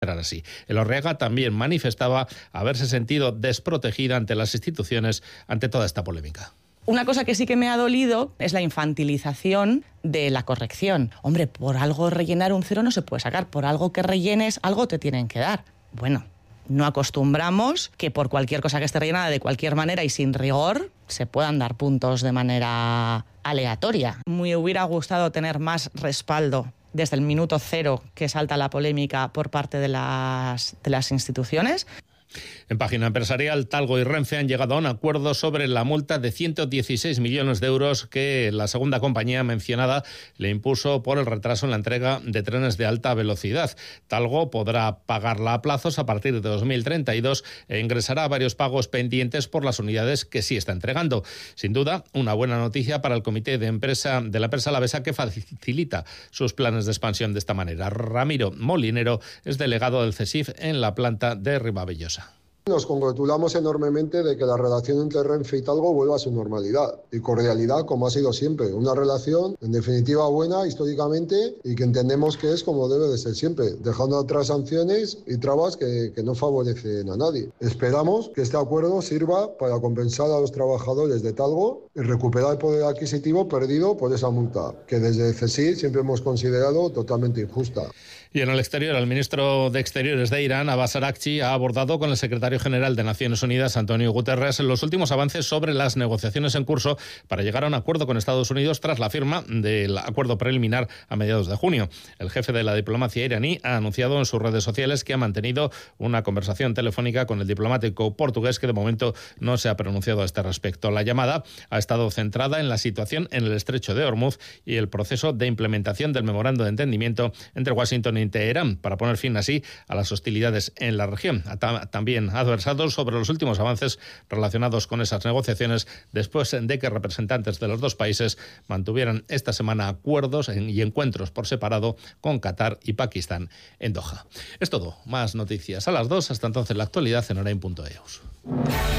así. Elorriaga también manifestaba haberse sentido desprotegida ante las instituciones ante toda esta polémica. Una cosa que sí que me ha dolido es la infantilización de la corrección. Hombre, por algo rellenar un 0 no se puede sacar, por algo que rellenes, algo te tienen que dar. Bueno, no acostumbramos que por cualquier cosa que esté rellenada de cualquier manera y sin rigor se puedan dar puntos de manera aleatoria. Me hubiera gustado tener más respaldo desde el minuto 0 que salta la polémica por parte de las instituciones. En página empresarial, Talgo y Renfe han llegado a un acuerdo sobre la multa de 116 millones de euros que la segunda compañía mencionada le impuso por el retraso en la entrega de trenes de alta velocidad. Talgo podrá pagarla a plazos a partir de 2032 e ingresará varios pagos pendientes por las unidades que sí está entregando. Sin duda, una buena noticia para el comité de la empresa alavesa que facilita sus planes de expansión de esta manera. Ramiro Molinero es delegado del CESIF en la planta de Ribavellosa. Nos congratulamos enormemente de que la relación entre Renfe y Talgo vuelva a su normalidad y cordialidad como ha sido siempre. Una relación en definitiva buena históricamente y que entendemos que es como debe de ser siempre, dejando atrás sanciones y trabas que no favorecen a nadie. Esperamos que este acuerdo sirva para compensar a los trabajadores de Talgo y recuperar el poder adquisitivo perdido por esa multa, que desde CSIC siempre hemos considerado totalmente injusta. Y en el exterior, el ministro de Exteriores de Irán, Abbas Araghchi, ha abordado con el secretario general de Naciones Unidas, Antonio Guterres, los últimos avances sobre las negociaciones en curso para llegar a un acuerdo con Estados Unidos tras la firma del acuerdo preliminar a mediados de junio. El jefe de la diplomacia iraní ha anunciado en sus redes sociales que ha mantenido una conversación telefónica con el diplomático portugués que de momento no se ha pronunciado a este respecto. La llamada ha estado centrada en la situación en el estrecho de Hormuz y el proceso de implementación del memorando de entendimiento entre Washington y Teherán para poner fin así a las hostilidades en la región. También ha adversado sobre los últimos avances relacionados con esas negociaciones después de que representantes de los dos países mantuvieran esta semana acuerdos y encuentros por separado con Qatar y Pakistán en Doha. Es todo. Más noticias a las 2. Hasta entonces la actualidad en Orain.eus.